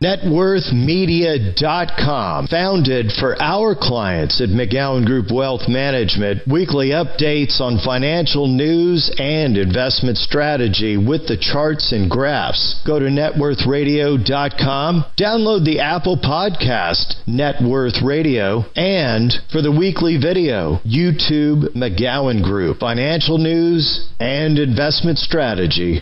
NetWorthMedia.com, founded for our clients at McGowan Group Wealth Management. Weekly updates on financial news and investment strategy with the charts and graphs. Go to NetWorthRadio.com, download the Apple Podcast, Net Worth Radio, and for the weekly video, YouTube McGowan Group, financial news and investment strategy,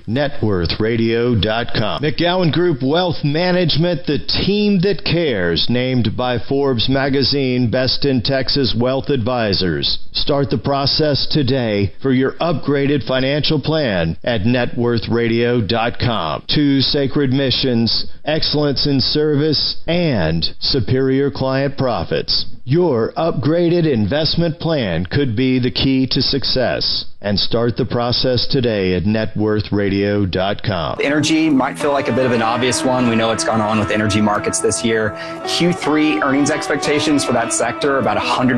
NetWorthRadio.com. McGowan Group Wealth Management, the team that cares, named by Forbes magazine Best in Texas Wealth Advisors. Start the process today for your upgraded financial plan at NetWorthRadio.com. 2 sacred missions: excellence in service and superior client profits. Your upgraded investment plan could be the key to success. And start the process today at NetWorthRadio.com. Energy might feel like a bit of an obvious one. We know what's gone on with energy markets this year. Q3 earnings expectations for that sector are about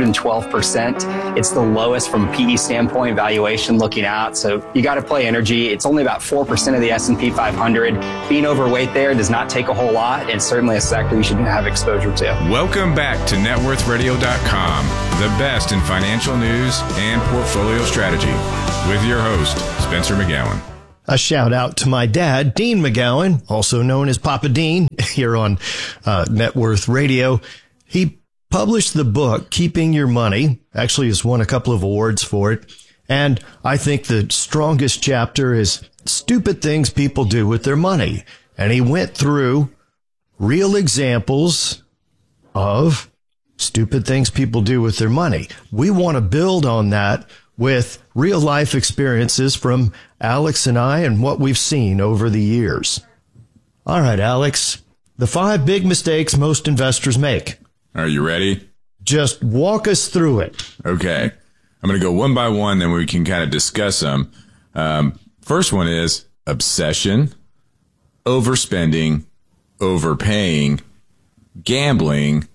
112%. It's the lowest from a PE standpoint, valuation looking out. So you got to play energy. It's only about 4% of the S&P 500. Being overweight there does not take a whole lot. It's certainly a sector you should have exposure to. Welcome back to NetWorthRadio.com, the best in financial news and portfolio strategy, with your host, Spencer McGowan. A shout out to my dad, Dean McGowan, also known as Papa Dean, here on Net Worth Radio. He published the book, Keeping Your Money. Actually, has won a couple of awards for it. And I think the strongest chapter is stupid things people do with their money. And he went through real examples of stupid things people do with their money. We want to build on that with real life experiences from Alex and I and what we've seen over the years. All right, Alex, the 5 big mistakes most investors make. Are you ready? Just walk us through it. Okay. I'm going to go one by one, then we can kind of discuss them. First one is obsession, overspending, overpaying, gambling,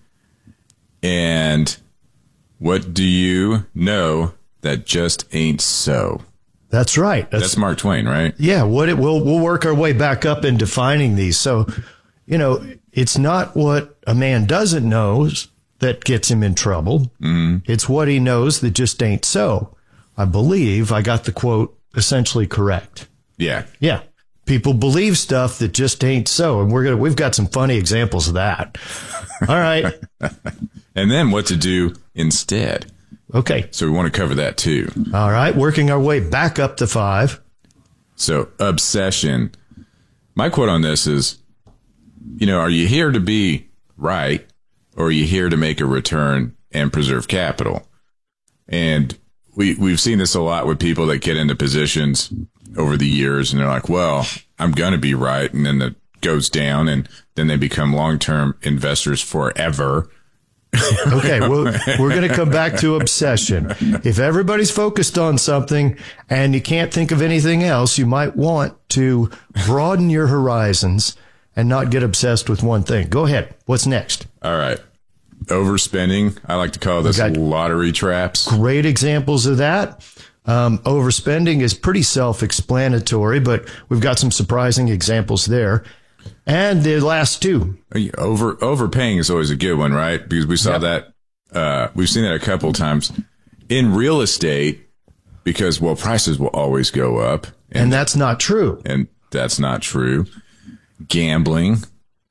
and what do you know that just ain't so? That's right. That's Mark Twain, right? Yeah. We'll work our way back up in defining these. So, it's not what a man doesn't know that gets him in trouble. Mm-hmm. It's what he knows that just ain't so. I believe I got the quote essentially correct. Yeah. Yeah. People believe stuff that just ain't so. And we've got some funny examples of that. All right. And then what to do instead. Okay. So we want to cover that too. All right. Working our way back up to 5. So obsession. My quote on this is, are you here to be right, or are you here to make a return and preserve capital? And we've seen this a lot with people that get into positions over the years, and they're like, well, I'm going to be right. And then it goes down, and then they become long-term investors forever. Okay, well, we're going to come back to obsession. If everybody's focused on something and you can't think of anything else, you might want to broaden your horizons and not get obsessed with one thing. Go ahead. What's next? All right. Overspending. I like to call this lottery traps. Great examples of that. Overspending is pretty self-explanatory, but we've got some surprising examples there. And the last 2. Overpaying is always a good one, right? Because we saw that, we've seen that a couple of times in real estate, because, prices will always go up. And that's not true. And that's not true. Gambling.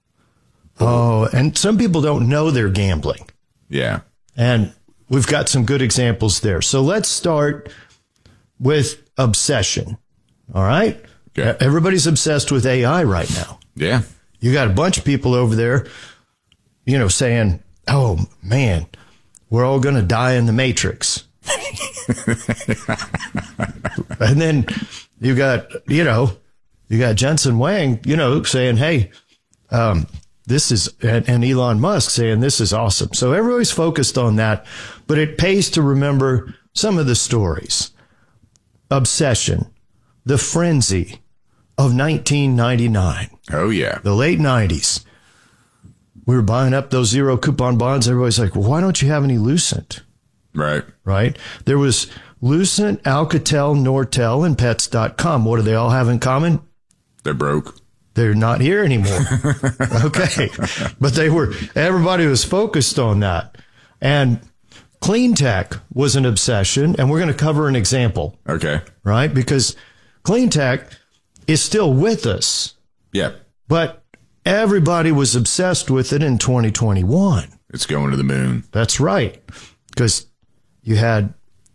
Oh, and some people don't know they're gambling. Yeah. And we've got some good examples there. So let's start with obsession. All right? Okay. Everybody's obsessed with AI right now. Yeah. You got a bunch of people over there, saying, oh, man, we're all going to die in the Matrix. And then you got Jensen Huang, saying, hey, this is, and Elon Musk saying this is awesome. So everybody's focused on that, but it pays to remember some of the stories. Obsession, the frenzy of 1999. Oh, yeah. The late 90s. We were buying up those zero coupon bonds. Everybody's like, well, why don't you have any Lucent? Right. Right. There was Lucent, Alcatel, Nortel, and Pets.com. What do they all have in common? They're broke. They're not here anymore. Okay. But everybody was focused on that. And clean tech was an obsession. And we're going to cover an example. Okay. Right? Because clean tech is still with us. Yeah. But everybody was obsessed with it in 2021. It's going to the moon. That's right. Because you had,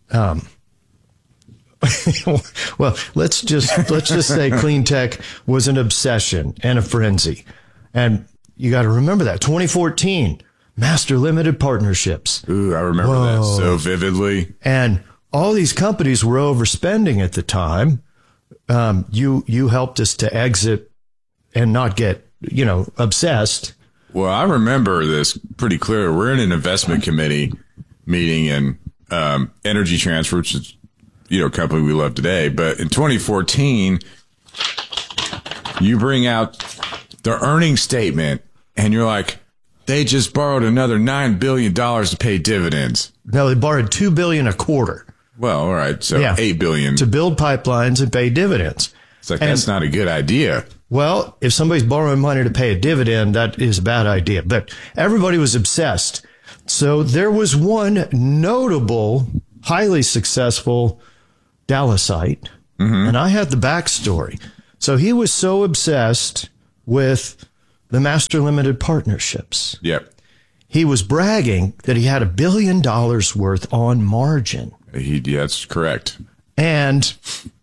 well, let's just say clean tech was an obsession and a frenzy. And you got to remember that 2014 master limited partnerships. Ooh, I remember that so vividly. And all these companies were overspending at the time. You helped us to exit and not get, obsessed. Well, I remember this pretty clear. We're in an investment committee meeting in Energy Transfer, which is, a company we love today. But in 2014, you bring out the earnings statement and you're like, they just borrowed another $9 billion to pay dividends. No, they borrowed $2 billion a quarter. Well, all right. So $8 billion to build pipelines and pay dividends. It's like, that's not a good idea. Well, if somebody's borrowing money to pay a dividend, that is a bad idea. But everybody was obsessed. So there was one notable, highly successful Dallasite, and I had the backstory. So he was so obsessed with the master limited partnerships. Yep. He was bragging that he had $1 billion worth on margin. That's correct. And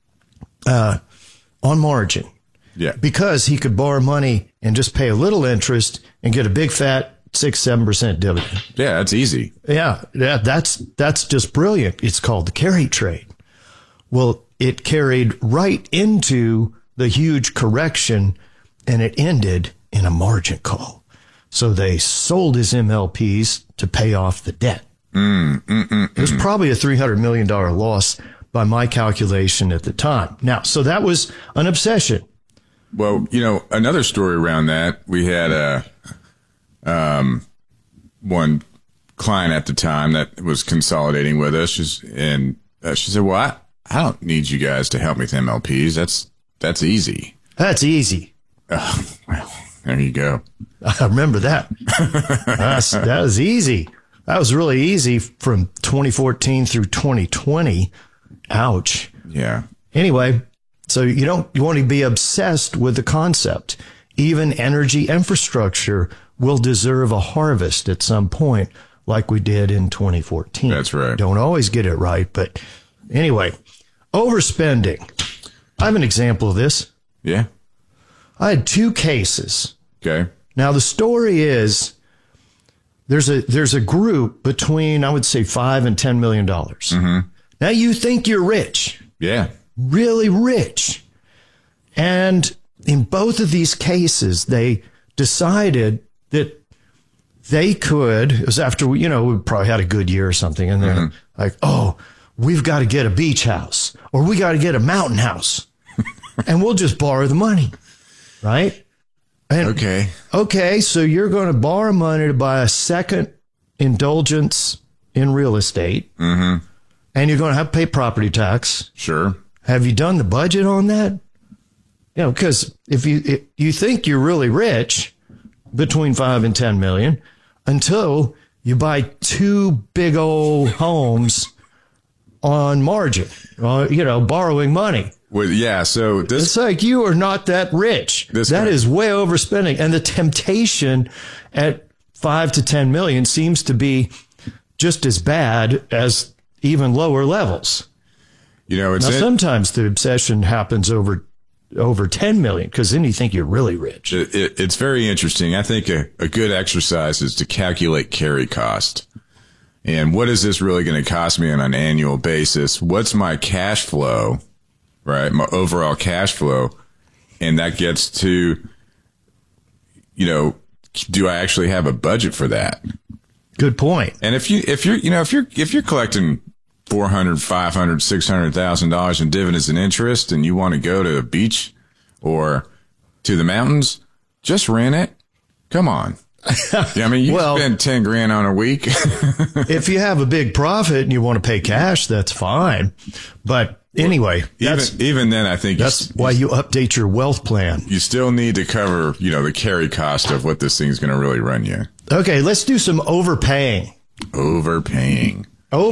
on margin. Yeah. Because he could borrow money and just pay a little interest and get a big fat 6-7% dividend. Yeah, that's easy. Yeah, that's just brilliant. It's called the carry trade. Well, it carried right into the huge correction and it ended in a margin call. So they sold his MLPs to pay off the debt. It was probably a $300 million loss by my calculation at the time. Now, so that was an obsession. Well, another story around that, we had one client at the time that was consolidating with us, and she said, well, I don't need you guys to help me with MLPs. That's easy. That's easy. Oh, well, there you go. I remember that. That was easy. That was really easy from 2014 through 2020. Ouch. Yeah. Anyway, so you want to be obsessed with the concept. Even energy infrastructure will deserve a harvest at some point, like we did in 2014. That's right. Don't always get it right, but anyway, overspending. I have an example of this. Yeah. I had 2 cases. Okay. Now the story is there's a group between, I would say, $5 and $10 million. Now you think you're rich. Yeah. Really rich. And in both of these cases, they decided that they could, it was after we probably had a good year or something, and they're like, oh, we've got to get a beach house or we got to get a mountain house and we'll just borrow the money. Right? And, okay. So you're going to borrow money to buy a second indulgence in real estate. And you're going to have to pay property tax. Sure. Have you done the budget on that? Because if you think you're really rich, between 5 and 10 million, until you buy 2 big old homes on margin, borrowing money. Well, yeah. So it's like you are not that rich. That is way overspending, and the temptation at 5 to 10 million seems to be just as bad as even lower levels. Sometimes the obsession happens over 10 million, because then you think you're really rich. It's very interesting. I think a good exercise is to calculate carry cost. And what is this really going to cost me on an annual basis? What's my cash flow, right? My overall cash flow. And that gets to, do I actually have a budget for that? Good point. And if you're collecting $400,000, $500,000, $600,000 in dividends and interest, and you want to go to the beach or to the mountains, just rent it. Come on. Yeah, I mean, you spend $10,000 on a week. If you have a big profit and you want to pay cash, that's fine. But Anyway, even then, I think that's why you update your wealth plan. You still need to cover, the carry cost of what this thing's going to really run you. Okay, let's do some overpaying. Overpaying.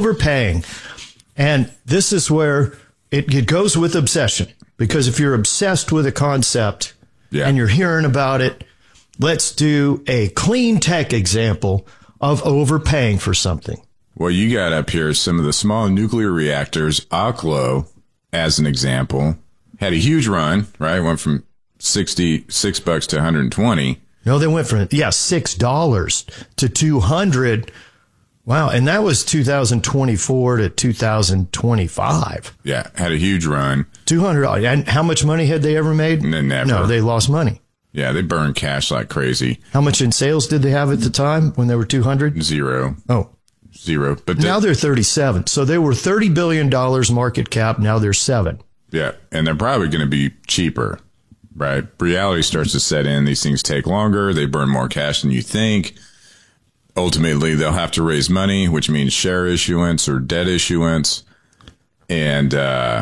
And this is where it goes with obsession. Because if you're obsessed with a concept and you're hearing about it, let's do a clean tech example of overpaying for something. Well, you got up here some of the small nuclear reactors. Oklo, as an example, had a huge run, right? Went from $66 to $120. No, they went from, $6 to $200. Wow. And that was 2024 to 2025. Yeah. Had a huge run. $200. And how much money had they ever made? Never. No, they lost money. Yeah. They burned cash like crazy. How much in sales did they have at the time when they were 200? Zero. Oh. Zero. But now they're 37. So they were $30 billion market cap. Now they're 7. Yeah. And they're probably going to be cheaper, right? Reality starts to set in. These things take longer. They burn more cash than you think. Ultimately, they'll have to raise money, which means share issuance or debt issuance. And, and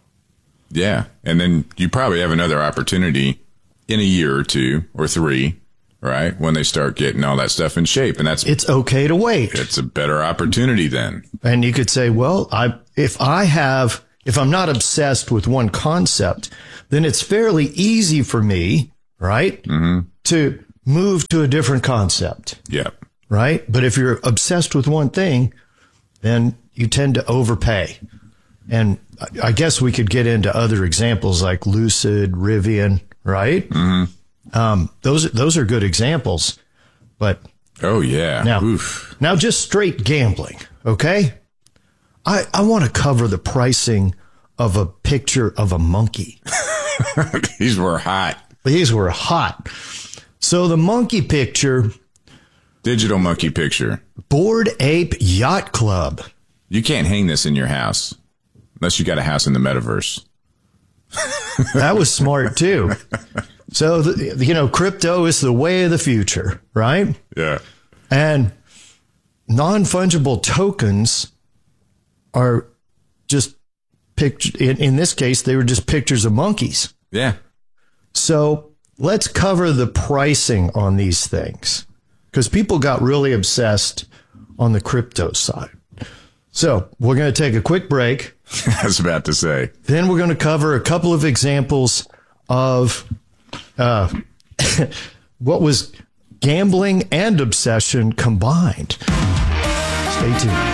then you probably have another opportunity in a year or 2 or 3, right? When they start getting all that stuff in shape. And it's okay to wait. It's a better opportunity then. And you could say, well, if I'm not obsessed with one concept, then it's fairly easy for me, right? Mm-hmm. To move to a different concept. Yeah. Right? But if you're obsessed with one thing, then you tend to overpay. And I guess we could get into other examples like Lucid, Rivian, right? Mm-hmm. Those are good examples. But oh yeah. Now just straight gambling, okay? I want to cover the pricing of a picture of a monkey. These were hot. So the monkey picture, digital monkey picture, Bored Ape Yacht Club. You can't hang this in your house unless you got a house in the metaverse. That was smart too. So, crypto is the way of the future, right? Yeah. And non-fungible tokens are just pictures. In this case, they were just pictures of monkeys. Yeah. So let's cover the pricing on these things, because people got really obsessed on the crypto side. So we're going to take a quick break. I was about to say. Then we're going to cover a couple of examples of what was gambling and obsession combined. Stay tuned.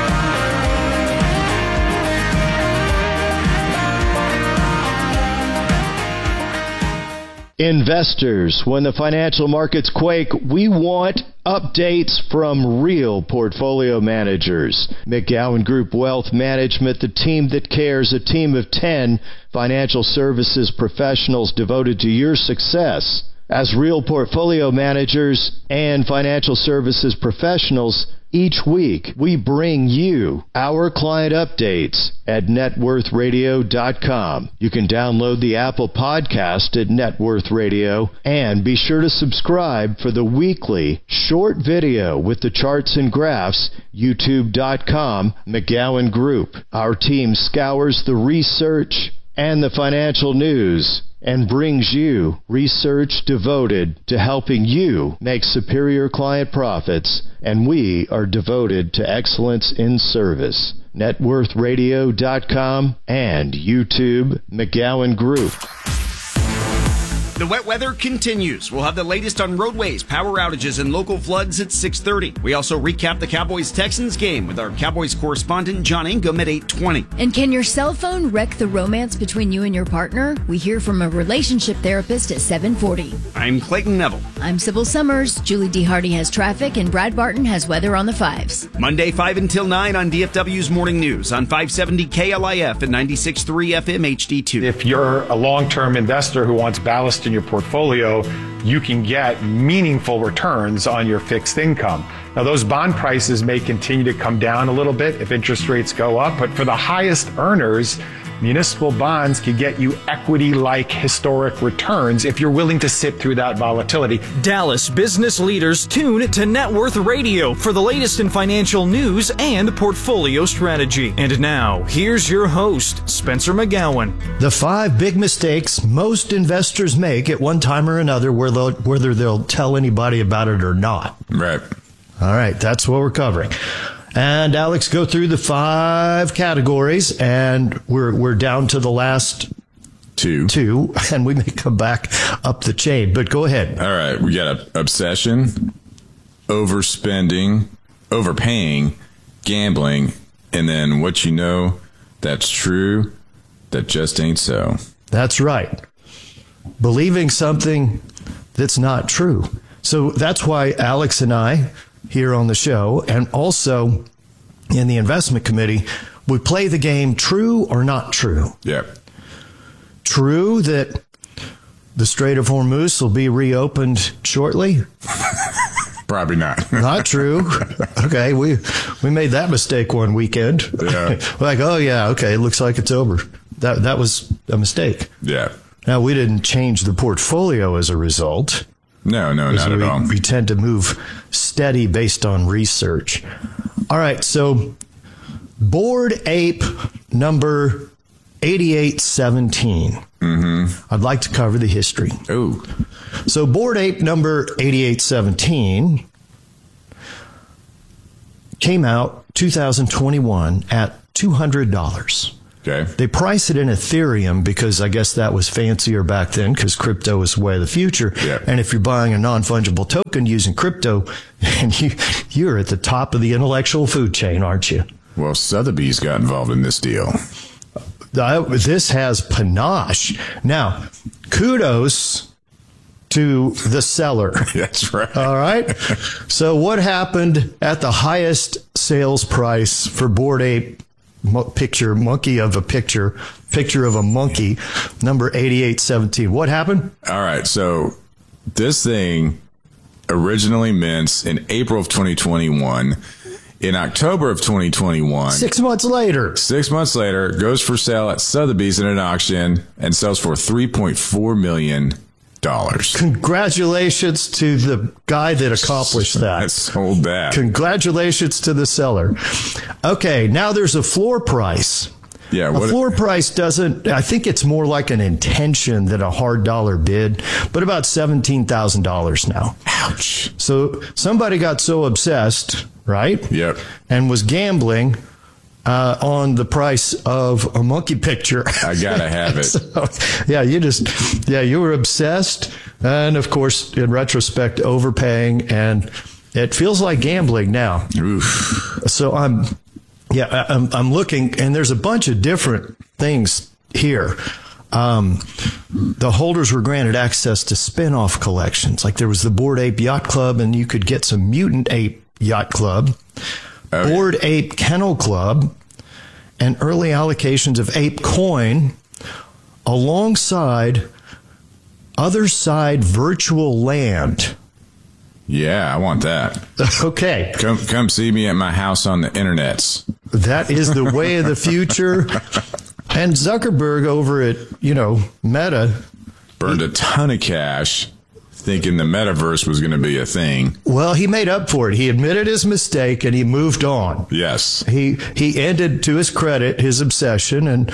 Investors, when the financial markets quake, we want updates from real portfolio managers. McGowan Group Wealth Management, the team that cares, a team of 10 financial services professionals devoted to your success. As real portfolio managers and financial services professionals, each week we bring you our client updates at networthradio.com. You can download the Apple podcast at Net Worth Radio, and be sure to subscribe for the weekly short video with the charts and graphs, youtube.com, McGowan Group. Our team scours the research and the financial news and brings you research devoted to helping you make superior client profits, and we are devoted to excellence in service. networthradio.com and YouTube, McGowan Group. The wet weather continues. We'll have the latest on roadways, power outages, and local floods at 6:30. We also recap the Cowboys-Texans game with our Cowboys correspondent, John Ingham, at 8:20. And can your cell phone wreck the romance between you and your partner? We hear from a relationship therapist at 7:40. I'm Clayton Neville. I'm Sybil Summers. Julie D. Hardy has traffic, and Brad Barton has weather on the 5s. Monday, 5 until 9 on DFW's Morning News on 570 KLIF and 96.3 FM HD2. If you're a long-term investor who wants ballast in your portfolio, you can get meaningful returns on your fixed income. Now, those bond prices may continue to come down a little bit if interest rates go up, but for the highest earners, municipal bonds could get you equity-like historic returns if you're willing to sit through that volatility. Dallas business leaders tune to Net Worth Radio for the latest in financial news and portfolio strategy. And now, here's your host, Spencer McGowan. The 5 big mistakes most investors make at one time or another, whether they'll tell anybody about it or not. Right. All right, that's what we're covering. And Alex, go through the 5 categories, and we're down to the last two, and we may come back up the chain. But go ahead. All right, we got obsession, overspending, overpaying, gambling, and then what you know that's true that just ain't so. That's right. Believing something that's not true. So that's why Alex and I here on the show, and also in the investment committee, we play the game true or not true. Yeah. True that the Strait of Hormuz will be reopened shortly? Probably not. Not true. Okay, we made that mistake one weekend. Yeah. Like, oh yeah, okay, it looks like it's over. That was a mistake. Yeah. Now, we didn't change the portfolio as a result. No, not at all. We tend to move steady based on research. All right, so Bored Ape number 8817. Mm-hmm. I'd like to cover the history. Oh. So Bored Ape number 8817 came out 2021 at $200. Okay. They price it in Ethereum because I guess that was fancier back then because crypto was the way of the future. Yeah. And if you're buying a non-fungible token using crypto, and you're at the top of the intellectual food chain, aren't you? Well, Sotheby's got involved in this deal. This has panache. Now, kudos to the seller. That's right. All right. So what happened at the highest sales price for Bored Ape picture of a monkey, number 8817? What happened? All right. So this thing originally mints in April of 2021. In October of 2021, 6 months later, it goes for sale at Sotheby's in an auction and sells for $3.4 million. Congratulations to the guy that accomplished that. I sold that. Congratulations to the seller. Okay, now there's a floor price. Yeah, a floor price doesn't, I think it's more like an intention than a hard dollar bid, but about $17,000 now. Ouch. So somebody got so obsessed, right? Yep. And was gambling on the price of a monkey picture. I gotta have it. So, you were obsessed. And of course, in retrospect, overpaying, and it feels like gambling now. Oof. So I'm looking, and there's a bunch of different things here. The holders were granted access to spin-off collections. Like there was the Bored Ape Yacht Club, and you could get some Mutant Ape Yacht Club, Bored Ape Kennel Club, and early allocations of Ape Coin alongside Other Side Virtual Land. Yeah, I want that. Okay. Come see me at my house on the internets. That is the way of the future. And Zuckerberg over at, Meta burned a ton of cash thinking the metaverse was going to be a thing. Well, he made up for it. He admitted his mistake and he moved on. Yes. He ended, to his credit, his obsession, and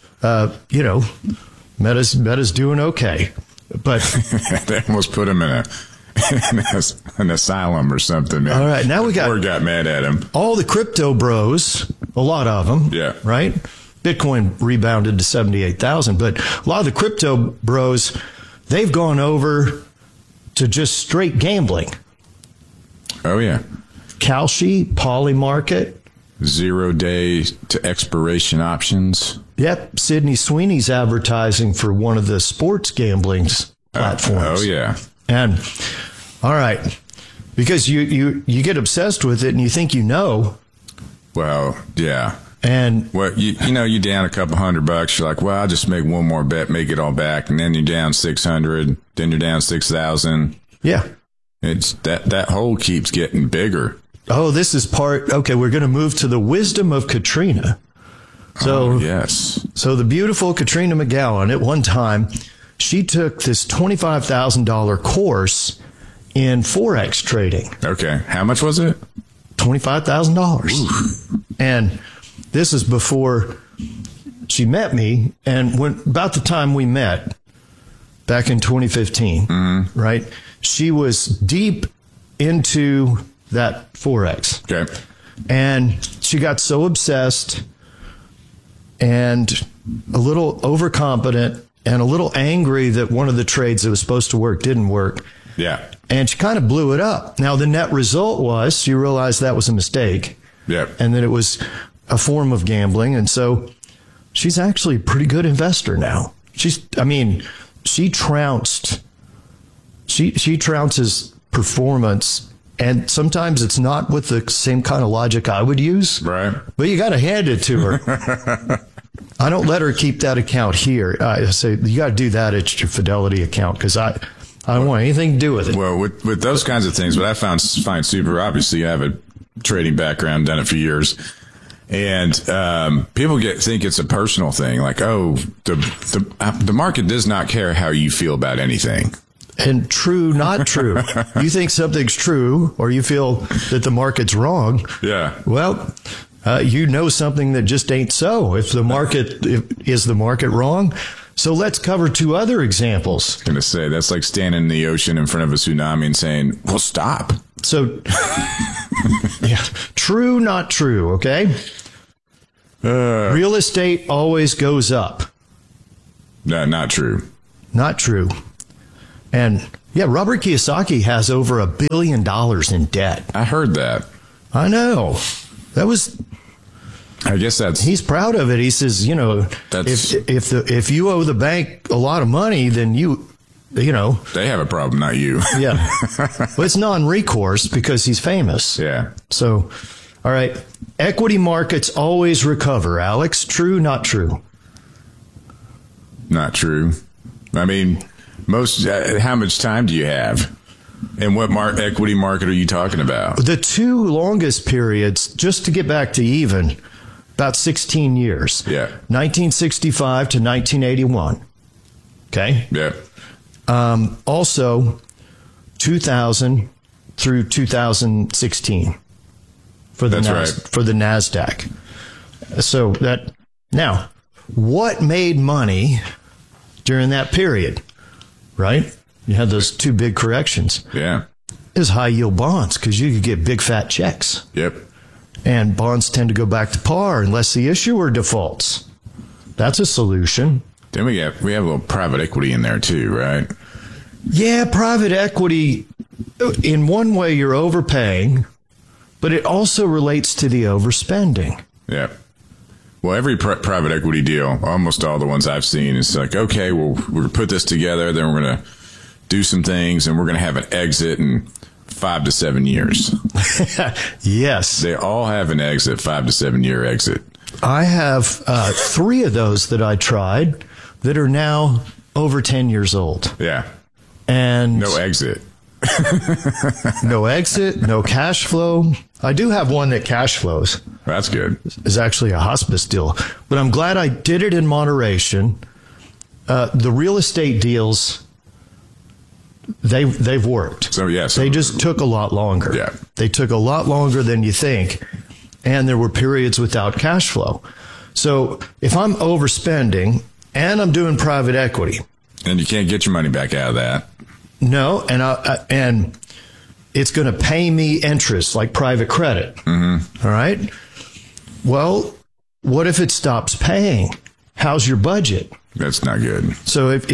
Meta's doing okay. But they almost put him in an asylum or something. Man. All right, now we got mad at him. All the crypto bros, a lot of them. Yeah. Right? Bitcoin rebounded to 78,000, but a lot of the crypto bros, they've gone over to just straight gambling. Oh, yeah. Kalshi, Polymarket. 0 day to expiration options. Yep. Sydney Sweeney's advertising for one of the sports gambling platforms. Oh, yeah. And, all right, because you get obsessed with it and you think you know. Well, yeah. And well, you're down a couple $100. You're like, well, I'll just make one more bet, make it all back, and then you're down 600. Then you're down 6,000. Yeah, it's that hole keeps getting bigger. Oh, this is part. Okay, we're going to move to the wisdom of Katrina. So, yes. So the beautiful Katrina McGowan, at one time, she took this $25,000 course in Forex trading. Okay. How much was it? $25,000. And this is before she met me. And about the time we met, back in 2015, right, she was deep into that Forex. Okay. And she got so obsessed and a little overconfident and a little angry that one of the trades that was supposed to work didn't work. Yeah. And she kind of blew it up. Now, the net result was she realized that was a mistake. Yep. And that it was a form of gambling. And so she's actually a pretty good investor now. She trounced. She trounces performance. And sometimes it's not with the same kind of logic I would use. Right. But you got to hand it to her. I don't let her keep that account here. I say, you got to do that at your Fidelity account because I don't want anything to do with it. Well, with those kinds of things, what I find super, obviously I have a trading background, done it for years. And people think it's a personal thing. Like, oh, the market does not care how you feel about anything. And true, not true. You think something's true or you feel that the market's wrong. Yeah. Well, you know something that just ain't so. Is the market wrong? So let's cover two other examples. I was going to say, that's like standing in the ocean in front of a tsunami and saying, well, stop. So, yeah, true, not true, okay? Real estate always goes up. No, not true. Not true. And, yeah, Robert Kiyosaki has over $1 billion in debt. I heard that. I know. I guess he's proud of it. He says, if you owe the bank a lot of money, then they have a problem, not you. Yeah. Well, it's non-recourse because he's famous. Yeah. So, all right. Equity markets always recover. Alex, true, not true? Not true. I mean, how much time do you have? And what equity market are you talking about? The two longest periods, just to get back to even, about 16 years. Yeah. 1965 to 1981. Okay? Yeah. Also, 2000 through 2016 for the NASDAQ. So now, what made money during that period? Right? You had those two big corrections. Yeah. Is high yield bonds because you could get big fat checks. Yep. And bonds tend to go back to par unless the issuer defaults. That's a solution. Then we have a little private equity in there too, right? Yeah, private equity, in one way you're overpaying, but it also relates to the overspending. Yeah. Well, every private equity deal, almost all the ones I've seen, is like, okay, well, we're going to put this together, then we're going to do some things, and we're going to have an exit in 5 to 7 years. Yes. They all have an exit, 5 to 7 year exit. I have 3 of those that I tried that are now over 10 years old. Yeah. And no exit. No exit, no cash flow. I do have one that cash flows. That's good. It's actually a hospice deal. But I'm glad I did it in moderation. The real estate deals, they've worked. So, yes. They just took a lot longer. Yeah. They took a lot longer than you think. And there were periods without cash flow. So if I'm overspending and I'm doing private equity. And you can't get your money back out of that. No, and it's going to pay me interest like private credit. Mm-hmm. All right. Well, what if it stops paying? How's your budget? That's not good. So if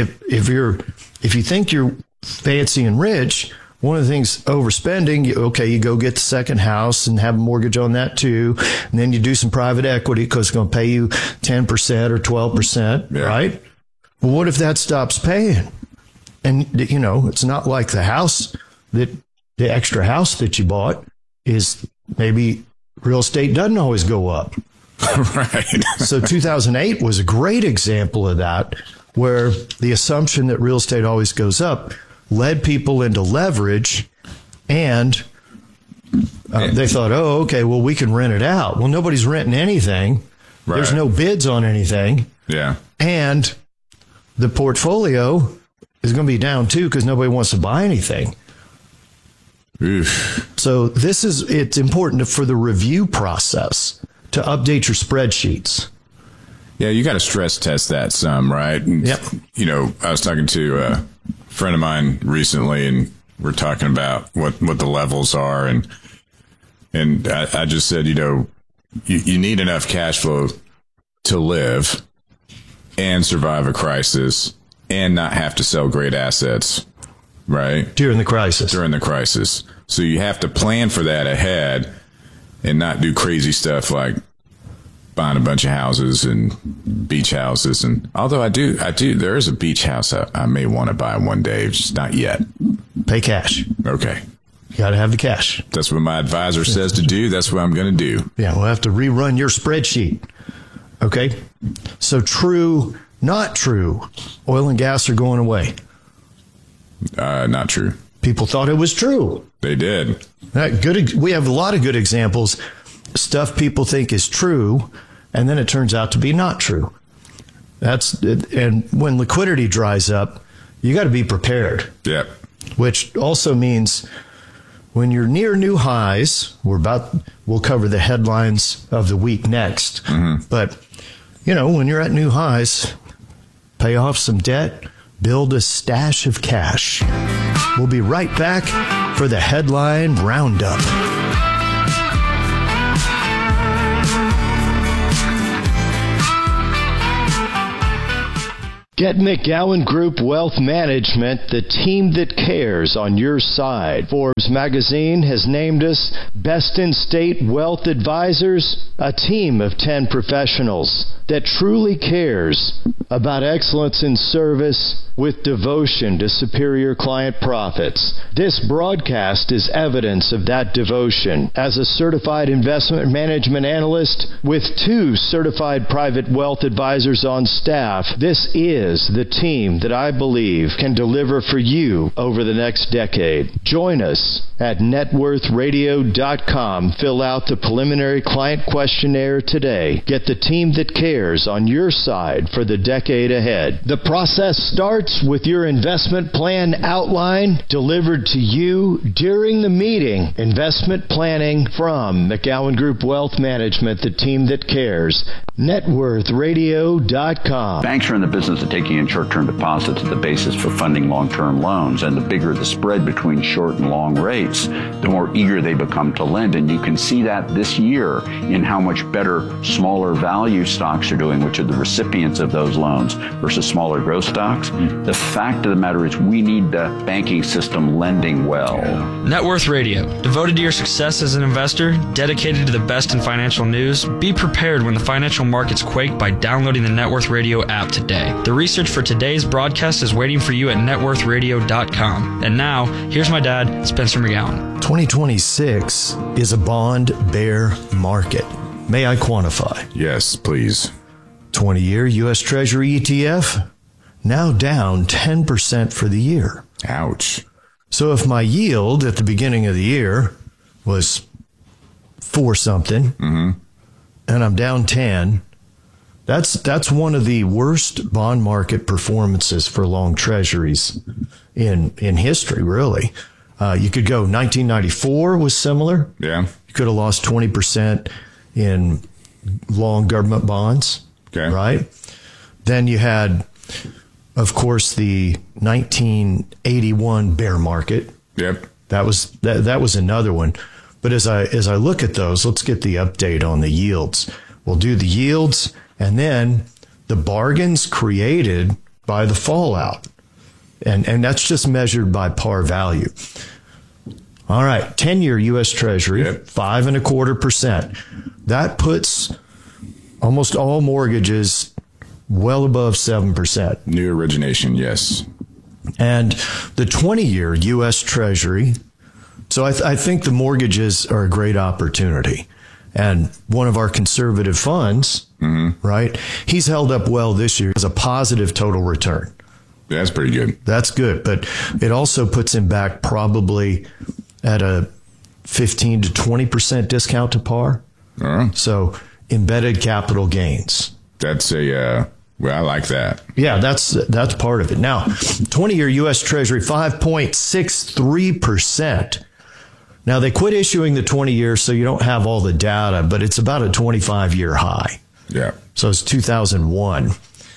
you think you're fancy and rich, one of the things overspending, you go get the second house and have a mortgage on that too, and then you do some private equity because it's going to pay you 10% or 12%, yeah. Right? Well, what if that stops paying? And, it's not like the extra house that you bought is maybe real estate doesn't always go up. Right. So 2008 was a great example of that, where the assumption that real estate always goes up led people into leverage, and they thought, oh, okay, well, we can rent it out. Well, nobody's renting anything. Right. There's no bids on anything. Yeah. And the portfolio is going to be down too because nobody wants to buy anything. Oof. So it's important for the review process to update your spreadsheets. Yeah, you got to stress test that some, right? And, Yep. I was talking to a friend of mine recently, and we're talking about what the levels are, and I just said, you need enough cash flow to live and survive a crisis and not have to sell great assets, right? During the crisis. So you have to plan for that ahead and not do crazy stuff like buying a bunch of houses and beach houses. And although I do, there is a beach house I may want to buy one day, just not yet. Pay cash. Okay. You got to have the cash. That's what my advisor says to do. That's what I'm going to do. Yeah, we'll have to rerun your spreadsheet. Okay. So true, not true. Oil and gas are going away. Not true. People thought it was true. They did. We have a lot of good examples. Stuff people think is true, and then it turns out to be not true. And when liquidity dries up, you got to be prepared. Yep. Which also means when you're near new highs, we'll cover the headlines of the week next. Mm-hmm. But when you're at new highs, pay off some debt, build a stash of cash. We'll be right back for the headline roundup. Get McGowan Group Wealth Management, the team that cares, on your side. Forbes magazine has named us Best in State Wealth Advisors, a team of 10 professionals that truly cares about excellence in service with devotion to superior client profits. This broadcast is evidence of that devotion. As a certified investment management analyst with 2 certified private wealth advisors on staff, this is the team that I believe can deliver for you over the next decade. Join us at networthradio.com. Fill out the preliminary client questionnaire today. Get the team that cares on your side for the decade ahead. The process starts with your investment plan outline delivered to you during the meeting. Investment planning from McGowan Group Wealth Management, the team that cares. networthradio.com. Banks are in the business of taking in short-term deposits as the basis for funding long-term loans, and the bigger the spread between short and long rates, the more eager they become to lend. And you can see that this year in how much better smaller value stocks are doing, which are the recipients of those loans, versus smaller growth stocks. The fact of the matter is we need the banking system lending well. Net Worth Radio, devoted to your success as an investor, dedicated to the best in financial news. Be prepared when the financial markets quake by downloading the Net Worth Radio app today. The research for today's broadcast is waiting for you at networthradio.com. And now, here's my dad, Spencer McGowan. 2026 is a bond bear market. May I quantify? Yes, please. 20-year U.S. Treasury ETF, now down 10% for the year. Ouch. So if my yield at the beginning of the year was 4-something, and I'm down 10, that's one of the worst bond market performances for long treasuries in history, really. You could go 1994 was similar. Yeah. You could have lost 20% in long government bonds. Okay. Right? Then you had, of course, the 1981 bear market. Yep. That was another one. But as I look at those, let's get the update on the yields. We'll do the yields and then the bargains created by the fallout. And that's just measured by par value. All right, 10-year U.S. Treasury, 5.25%. That puts almost all mortgages well above 7%. New origination, yes. And the 20-year U.S. Treasury, so I think the mortgages are a great opportunity. And one of our conservative funds, right, he's held up well this year as a positive total return. Yeah, that's pretty good. That's good. But it also puts him back probably at a 15 to 20% discount to par. All right. So embedded capital gains. That's I like that. Yeah, that's part of it. Now, 20-year U.S. Treasury, 5.63%. Now, they quit issuing the 20-year, so you don't have all the data, but it's about a 25-year high. Yeah. So it's 2001.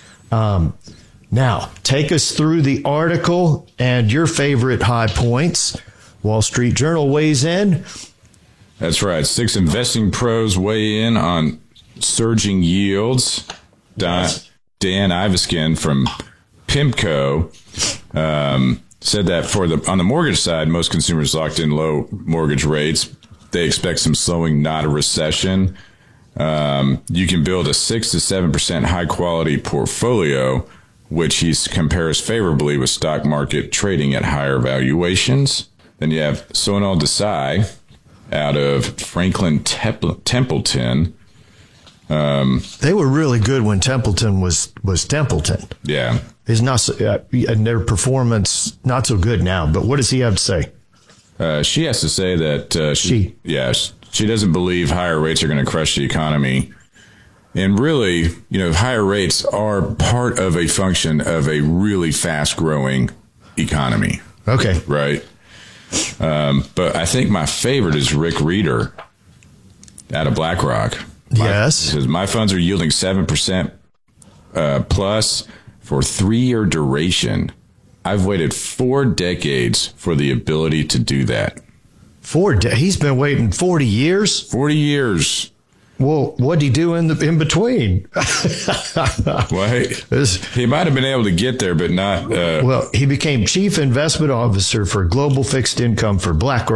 Now, take us through the article and your favorite high points. Wall Street Journal weighs in. That's right. 6 investing pros weigh in on surging yields. Dan Ivaskin from PIMCO said that on the mortgage side, most consumers locked in low mortgage rates. They expect some slowing, not a recession. You can build a 6 to 7% high quality portfolio, which he compares favorably with stock market trading at higher valuations. Then you have Sonal Desai out of Franklin Templeton. They were really good when Templeton was Templeton. Yeah. It's not, and their performance not so good now. But what does he have to say? She has to say that she doesn't believe higher rates are going to crush the economy. And really, higher rates are part of a function of a really fast growing economy. Okay. Right. But I think my favorite is Rick Reeder out of BlackRock. Yes. Says, my funds are yielding 7% plus for 3-year duration. I've waited 4 decades for the ability to do that. He's been waiting 40 years? 40 years. Well, what'd he do in between? Well, he might have been able to get there, but not. Well, he became chief investment officer for global fixed income for BlackRock.